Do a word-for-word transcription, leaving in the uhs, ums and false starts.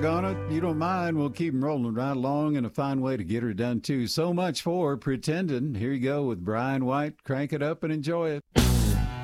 doggone it. You don't mind. We'll keep 'em rolling right along and a fine way to get her done, too. So much for Pretending. Here you go with Brian White. Crank it up and enjoy it.